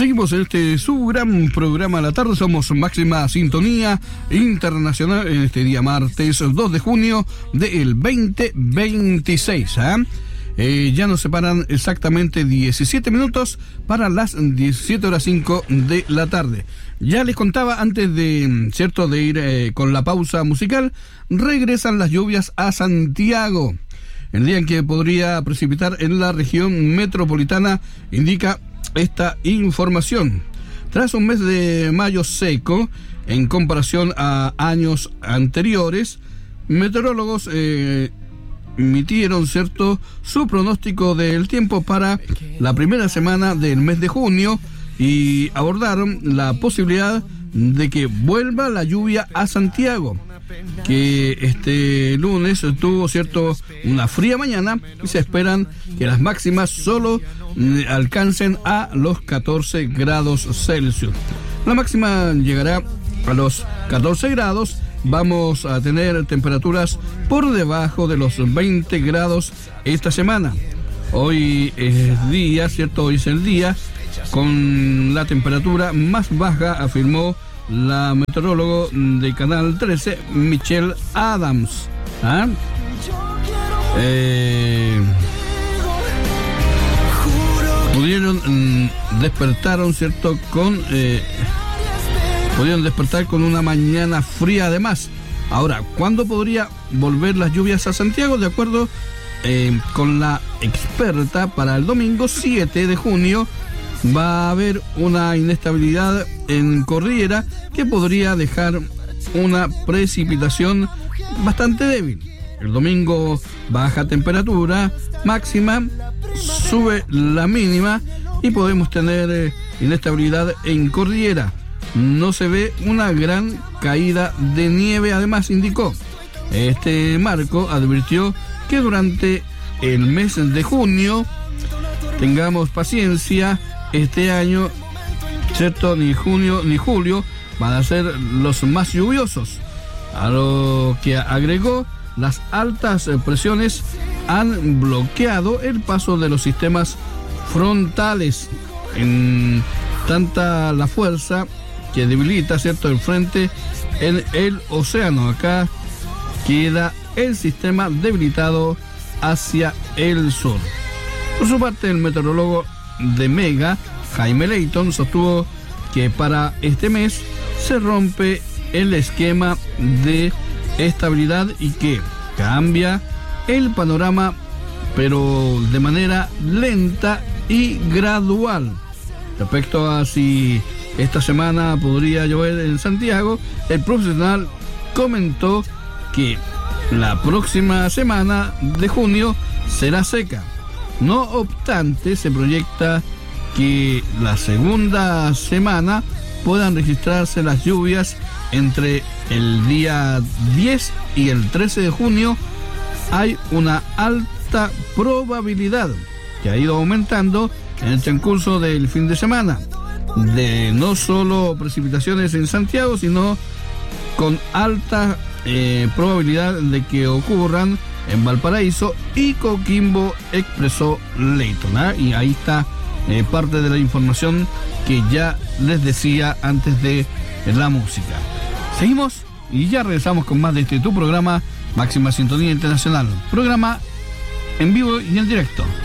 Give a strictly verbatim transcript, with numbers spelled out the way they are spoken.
Seguimos en este su gran programa de la tarde. Somos Máxima Sintonía Internacional en este día martes dos de junio del veinte veintiséis. ¿eh? Eh, ya nos separan exactamente diecisiete minutos para las diecisiete horas cinco de la tarde. Ya les contaba antes de, cierto, de ir eh, con la pausa musical, regresan las lluvias a Santiago. El día en que podría precipitar en la región metropolitana, indica esta información. Tras un mes de mayo seco, en comparación a años anteriores, meteorólogos eh, emitieron, cierto, su pronóstico del tiempo para la primera semana del mes de junio y abordaron la posibilidad de que vuelva la lluvia a Santiago, que este lunes tuvo, cierto, una fría mañana y se esperan que las máximas solo eh, alcancen a los catorce grados Celsius. La máxima llegará a los catorce grados. Vamos a tener temperaturas por debajo de los veinte grados esta semana. Hoy es día, cierto, hoy es el día con la temperatura más baja, afirmó la meteorólogo de Canal trece, Michelle Adams. ¿Ah? Eh, pudieron mm, despertaron, cierto, con eh, pudieron despertar con una mañana fría además. Ahora, ¿cuándo podría volver las lluvias a Santiago? De acuerdo eh, con la experta, para el domingo siete de junio va a haber una inestabilidad en Cordillera que podría dejar una precipitación bastante débil. El domingo baja temperatura máxima, sube la mínima y podemos tener eh, inestabilidad en Cordillera. No se ve una gran caída de nieve, además indicó. Este marco advirtió que durante el mes de junio tengamos paciencia. Este año, cierto, ni junio ni julio van a ser los más lluviosos, a lo que agregó las altas presiones han bloqueado el paso de los sistemas frontales, en tanta la fuerza que debilita, cierto, el frente en el océano. Acá queda el sistema debilitado hacia el sur. Por su parte, el meteorólogo de Mega, Jaime Leighton, sostuvo que para este mes se rompe el esquema de estabilidad y que cambia el panorama, pero de manera lenta y gradual. Respecto a si esta semana podría llover en Santiago, el profesional comentó que la próxima semana de junio será seca. No obstante, se proyecta que la segunda semana puedan registrarse las lluvias entre el día diez y el trece de junio. Hay una alta probabilidad, que ha ido aumentando en el transcurso del fin de semana, de no solo precipitaciones en Santiago, sino con alta eh, probabilidad de que ocurran en Valparaíso y Coquimbo, expresó Leighton. ¿eh? Y ahí está eh, parte de la información que ya les decía antes de la música. Seguimos y ya regresamos con más de este tu programa Máxima Sintonía Internacional, programa en vivo y en directo.